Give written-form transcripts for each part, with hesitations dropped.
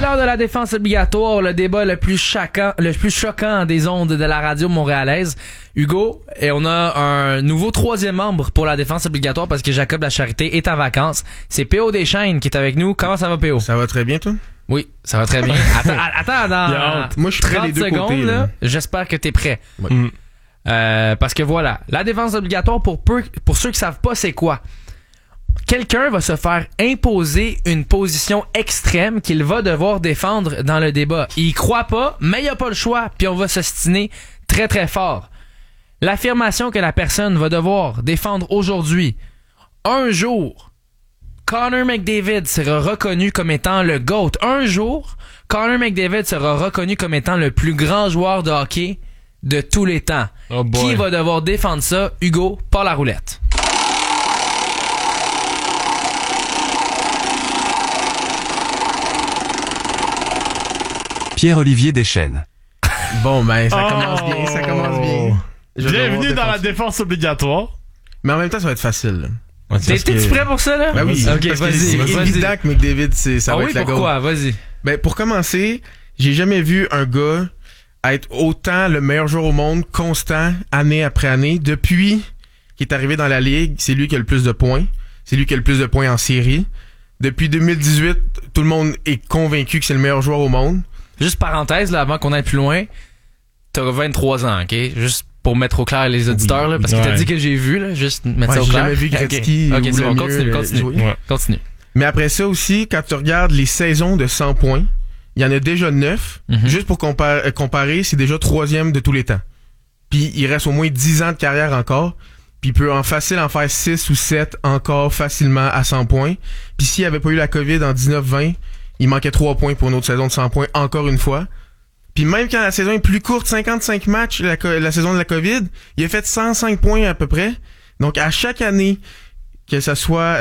l'heure de la défense obligatoire, le débat le plus choquant des ondes de la radio montréalaise. Hugo, et on a un nouveau troisième membre pour la défense obligatoire parce que Jacob Lacharité est en vacances. C'est P.O. Deschênes qui est avec nous. Comment ça va, P.O.? Ça va très bien, toi? Oui, ça va très bien. Attends, dans moi, je suis prêt 30 les deux secondes, côtés, là, j'espère que t'es prêt. Ouais. Parce que voilà, la défense obligatoire, pour ceux qui savent pas c'est quoi, quelqu'un va se faire imposer une position extrême qu'il va devoir défendre dans le débat. Il y croit pas, mais il a pas le choix, puis on va s'ostiner très très fort. L'affirmation que la personne va devoir défendre aujourd'hui, un jour, Connor McDavid sera reconnu comme étant le GOAT. Un jour, Connor McDavid sera reconnu comme étant le plus grand joueur de hockey de tous les temps. Oh boy. Qui va devoir défendre ça? Hugo, pas la roulette. Pierre-Olivier Deschênes. Bon, ben, ça commence bien. Bienvenue dans la défense obligatoire. Mais en même temps, ça va être facile. Là. T'es-tu prêt pour ça, là? Ben oui, Ok, parce que vas-y. c'est évident que McDavid, ça va être la pourquoi? Vas-y. Ben, pour commencer, j'ai jamais vu un gars être autant le meilleur joueur au monde, constant, année après année. Depuis qu'il est arrivé dans la ligue, c'est lui qui a le plus de points. C'est lui qui a le plus de points en série. Depuis 2018, tout le monde est convaincu que c'est le meilleur joueur au monde. Juste parenthèse, là, avant qu'on aille plus loin, t'as 23 ans, ok? Juste pour mettre au clair les auditeurs, là, parce que t'as dit que j'ai vu, là, juste mettre ça au j'ai clair. jamais vu Gretzky Ok, ou c'est le bon, mieux, continue. Mais après ça aussi, quand tu regardes les saisons de 100 points, il y en a déjà 9. Juste pour comparer, c'est déjà 3e de tous les temps. Puis il reste au moins 10 ans de carrière encore. Puis il peut en faire 6 ou 7 encore facilement à 100 points. Puis s'il n'y avait pas eu la COVID en 19-20, il manquait 3 points pour une autre saison de 100 points encore une fois. Puis même quand la saison est plus courte, 55 matchs, la saison de la COVID, il a fait 105 points à peu près. Donc à chaque année, que ça soit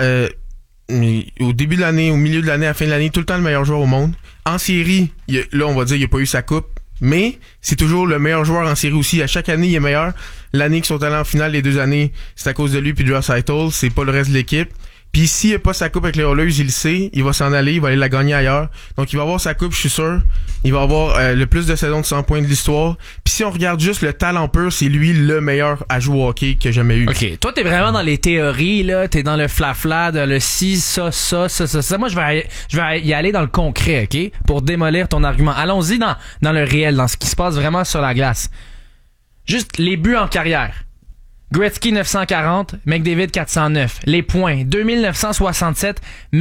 au début de l'année, au milieu de l'année, à la fin de l'année, tout le temps le meilleur joueur au monde. En série, là on va dire qu'il n'a pas eu sa coupe, mais c'est toujours le meilleur joueur en série aussi. À chaque année, il est meilleur. L'année qu'ils sont allés en finale, les 2 années, c'est à cause de lui puis de Draisaitl, c'est pas le reste de l'équipe. Puis s'il a pas sa coupe avec les Oilers, il le sait, il va s'en aller, il va aller la gagner ailleurs. Donc il va avoir sa coupe, je suis sûr. Il va avoir le plus de saisons de 100 points de l'histoire. Puis si on regarde juste le talent pur, c'est lui le meilleur à jouer au hockey que j'ai jamais eu. OK, toi t'es vraiment dans les théories là, t'es dans le flafla de le si ça. Moi je vais y aller dans le concret, OK, pour démolir ton argument. Allons-y dans le réel, dans ce qui se passe vraiment sur la glace. Juste les buts en carrière. Gretzky 940, McDavid 409. Les points 2967,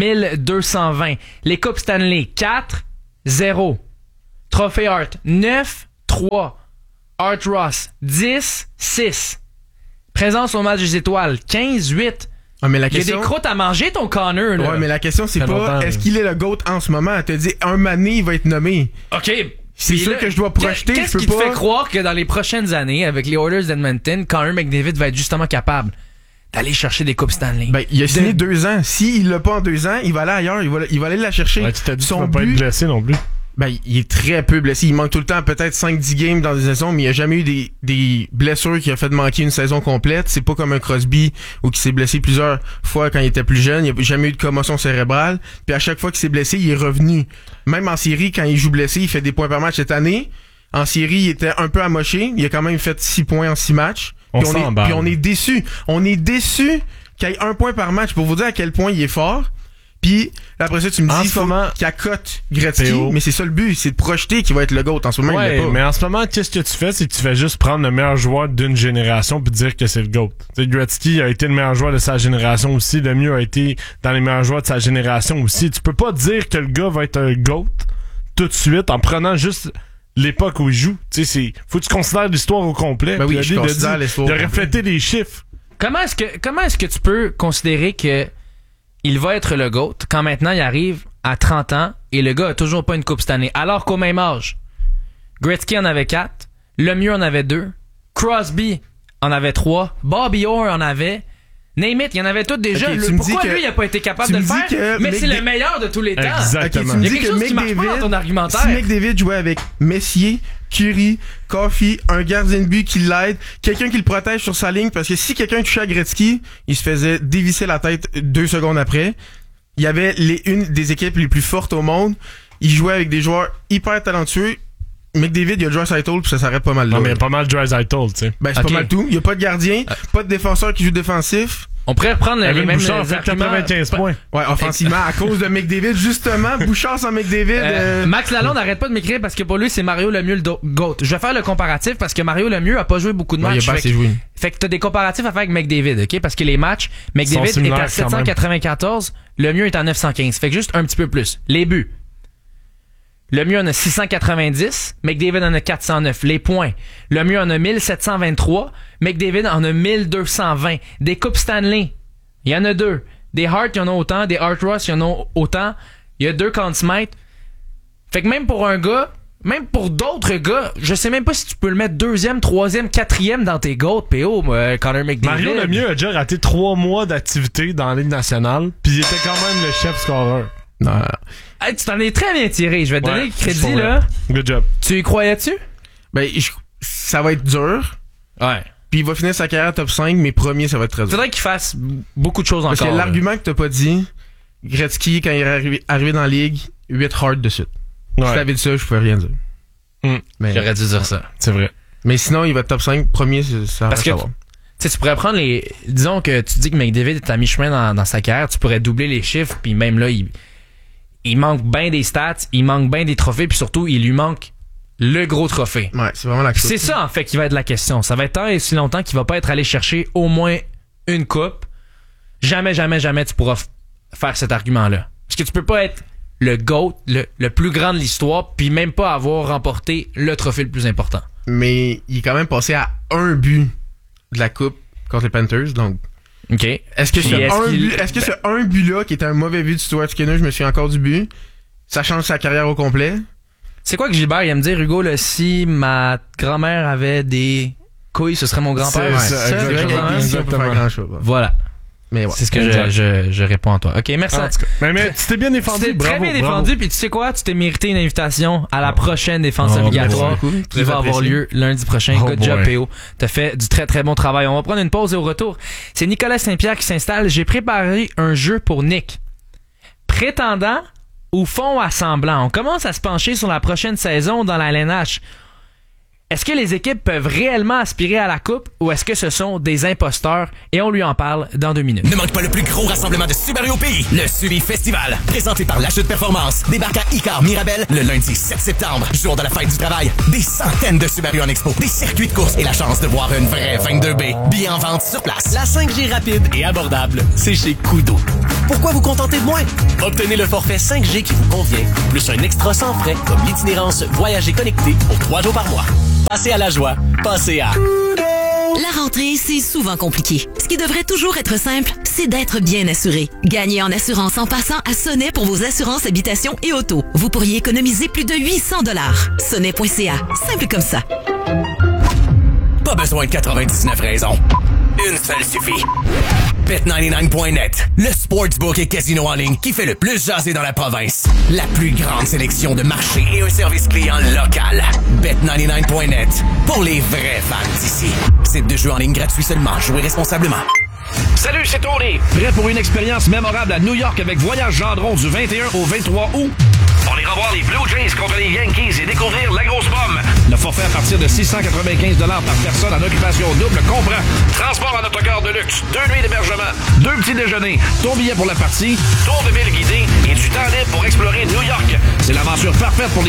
1220. Les coupes Stanley 4, 0. Trophée Hart 9, 3. Art Ross 10, 6. Présence au match des étoiles 15, 8. Ah, mais la Il y a question... des croûtes à manger ton Connor là. Ouais, mais la question c'est Ça fait pas longtemps, est-ce qu'il est le GOAT en ce moment. Elle te dit un mané il va être nommé. OK. C'est sûr que je dois projeter, Qu'est-ce je peux qui te pas... fait croire que dans les prochaines années, avec les Oilers d'Edmonton, Connor McDavid va être justement capable d'aller chercher des coupes Stanley? Ben, il a signé 2 ans. S'il l'a pas en 2 ans, il va aller ailleurs. Il va aller la chercher. Ouais, tu t'as dit Son qu'il va pas but, être blessé non plus. ben, il est très peu blessé. Il manque tout le temps peut-être 5-10 games dans des saisons, mais il a jamais eu des blessures qui a fait manquer une saison complète. C'est pas comme un Crosby ou qui s'est blessé plusieurs fois quand il était plus jeune. Il a jamais eu de commotion cérébrale. Puis à chaque fois qu'il s'est blessé, il est revenu. Même en série, quand il joue blessé, il fait des points par match cette année. En série, il était un peu amoché. Il a quand même fait 6 points en 6 matchs. Puis on est déçus. On est déçus qu'il y ait 1 point par match pour vous dire à quel point il est fort. Puis après ça, tu me dis qu'il accote Gretzky, mais c'est ça le but, c'est de projeter qu'il va être le GOAT. En ce moment, il l'est pas. Mais en ce moment, qu'est-ce que tu fais? C'est que tu fais juste prendre le meilleur joueur d'une génération puis dire que c'est le GOAT. T'sais, Gretzky a été le meilleur joueur de sa génération aussi. Lemieux a été dans les meilleurs joueurs de sa génération aussi. Tu peux pas dire que le gars va être un GOAT tout de suite en prenant juste l'époque où il joue. Tu sais, faut que tu considères l'histoire au complet. Ben oui, je considère l'histoire. De refléter les chiffres. Comment est-ce que tu peux considérer que il va être le GOAT quand maintenant il arrive à 30 ans et le gars a toujours pas une coupe cette année, alors qu'au même âge, Gretzky en avait 4, Lemieux en avait 2, Crosby en avait 3, Bobby Orr en avait, name it, il y en avait tous déjà. Okay, Pourquoi lui il a pas été capable de le faire? Mais c'est le meilleur de tous les temps. Exactement. Okay, tu me Il y a dis quelque que chose qui marche pas dans ton argumentaire. Si McDavid jouait avec Messier, Curie, Coffey, un gardien de but qui l'aide, quelqu'un qui le protège sur sa ligne, parce que si quelqu'un touchait à Gretzky, il se faisait dévisser la tête 2 secondes après. il y avait une des équipes les plus fortes au monde. Il jouait avec des joueurs hyper talentueux. McDavid, il y a Draisaitl, puis ça s'arrête pas mal là. Non, mais il y a pas mal de Draisaitl, tu sais. Ben, c'est pas mal tout. Il y a pas de gardien, pas de défenseur qui joue défensif. On pourrait reprendre les mêmes Bouchard fait arguments. 95 points. Ouais, offensivement, à cause de McDavid, justement. Bouchard sans McDavid. Max Lalonde n'arrête pas de m'écrire parce que pour lui, c'est Mario Lemieux le GOAT. Je vais faire le comparatif parce que Mario Lemieux a pas joué beaucoup de Ouais, matchs. il a pas assez joué. Fait que t'as des comparatifs à faire avec McDavid, ok? Parce que les matchs, McDavid est à 794, Lemieux est à 915. Fait que juste un petit peu plus. Les buts. Lemieux en a 690, McDavid en a 409. Les points. Lemieux en a 1723, McDavid en a 1220. Des Coupes Stanley, il y en a 2. Des Hart, il y en a autant. Des Hart Ross, il y en a autant. Il y a 2 Conn Smythe. Fait que même pour un gars, même pour d'autres gars, je sais même pas si tu peux le mettre 2e, 3e, 4e dans tes GOAT, PO, Connor McDavid. Mario Lemieux a déjà raté 3 mois d'activité dans la Ligue nationale, puis il était quand même le chef scoreur. Non. Hey, tu t'en es très bien tiré. Je vais te donner le crédit, là. Good job. Tu y croyais-tu? Ben, ça va être dur. Ouais. Puis il va finir sa carrière top 5, mais premier, ça va être très dur. Faudrait qu'il fasse beaucoup de choses encore. Parce que l'argument que t'as pas dit, Gretzky, quand il est arrivé dans la ligue, 8 hard de suite. Ouais. Si t'avais dit ça, je pouvais rien dire. Mais, J'aurais dû dire ça. C'est vrai. mais sinon, il va être top 5, premier, ça Parce reste que à voir. tu sais, tu pourrais prendre les... Disons que tu dis que McDavid est à mi-chemin dans sa carrière, tu pourrais doubler les chiffres, puis même là, il manque bien des stats, il manque bien des trophées, puis surtout, il lui manque le gros trophée. Ouais, c'est vraiment la Puis coupe. c'est ça, en fait, qui va être la question. Ça va être tant et si longtemps qu'il va pas être allé chercher au moins une coupe. Jamais, jamais, jamais tu pourras faire cet argument-là. Parce que tu peux pas être le GOAT, le plus grand de l'histoire, puis même pas avoir remporté le trophée le plus important. Mais il est quand même passé à un but de la coupe contre les Panthers, donc... OK. Est-ce que ce un but-là, qui était un mauvais but de Stuart Skinner, je me souviens encore du but, ça change sa carrière au complet? C'est quoi que Gilbert, il va me dire, Hugo, là, si ma grand-mère avait des couilles, ce serait mon grand-père? C'est ça, C'est vrai exactement. qu'avec on peut faire grand-chose. Voilà. Mais ouais. C'est ce que je réponds à toi. OK, merci. En tout cas. Mais tu t'es bien défendu, Tu t'es bravo, très bien bravo. défendu, puis tu sais quoi? Tu t'es mérité une invitation à la prochaine défense obligatoire merci. qui va avoir lieu lundi prochain. Oh Good job, boy. PO. T'as fait du très très bon travail. On va prendre une pause et au retour, c'est Nicolas Saint-Pierre qui s'installe. J'ai préparé un jeu pour Nick. Prétendant ou fond assemblant? On commence à se pencher sur la prochaine saison dans la LNH. Est-ce que les équipes peuvent réellement aspirer à la coupe ou est-ce que ce sont des imposteurs? Et on lui en parle dans 2 minutes. Ne manque pas le plus gros rassemblement de Subaru au pays, le Subi Festival. Présenté par l'achat de performance. Débarque à Icar Mirabel le lundi 7 septembre, jour de la fête du travail. Des centaines de Subaru en expo, des circuits de course et la chance de voir une vraie 22B. Billets en vente sur place. La 5G rapide et abordable, c'est chez Kudo. Pourquoi vous contenter de moins? Obtenez le forfait 5G qui vous convient, plus un extra sans frais comme l'itinérance Voyager connecté pour 3 jours par mois. Passez à la joie, passez à... La rentrée, c'est souvent compliqué. Ce qui devrait toujours être simple, c'est d'être bien assuré. Gagnez en assurance en passant à Sonnet pour vos assurances habitation et auto. Vous pourriez économiser plus de 800 $. Sonnet.ca. Simple comme ça. Pas besoin de 99 raisons. Une seule suffit. Bet99.net, le sportsbook et casino en ligne qui fait le plus jaser dans la province. La plus grande sélection de marchés et un service client local. Bet99.net, pour les vrais fans d'ici. Site de jeu en ligne gratuit seulement. Jouez responsablement. Salut, c'est Tony. Prêt pour une expérience mémorable à New York avec Voyage Gendron du 21 au 23 août? On ira voir les Blue Jays contre les Yankees et découvrir la grosse pomme. Le forfait à partir de 695 $ par personne en occupation double comprend transport en autocar de luxe, 2 nuits d'hébergement, 2 petits déjeuners, ton billet pour la partie, tour de ville guidé et du temps libre pour explorer New York. C'est l'aventure parfaite pour les